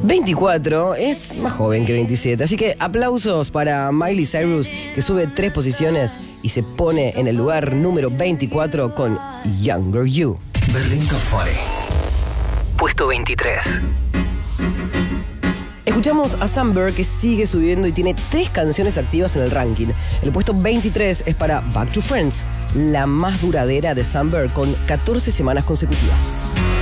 24 es más joven que 27, así que aplausos para Miley Cyrus, que sube 3 posiciones y se pone en el lugar número 24 con Younger You. Berlín Top 40. Puesto 23. Escuchamos a Sunbird, que sigue subiendo y tiene 3 canciones activas en el ranking. El puesto 23 es para Back to Friends, la más duradera de Sunbird, con 14 semanas consecutivas.